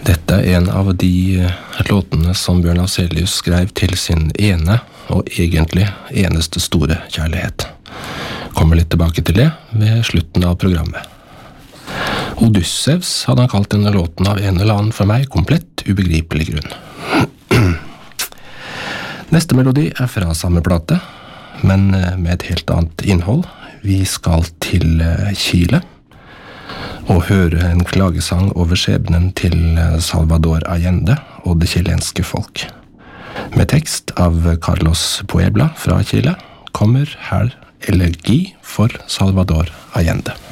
Dette en av de låtene som Bjørn Afzelius skrev til sin ene og egentlig eneste store kjærlighet. Kommer litt tilbake til det ved slutten av programmet. Odysseus hadde han kalt denne låten av en eller annen for meg komplett ubegripelig grunn. Neste melodi fra samme plate, men med et helt annet innhold. Vi skal til Chile og høre en klagesang over skjebnen til Salvador Allende og det chilenske folk. Med tekst av Carlos Puebla fra Chile kommer her elegi for Salvador Allende.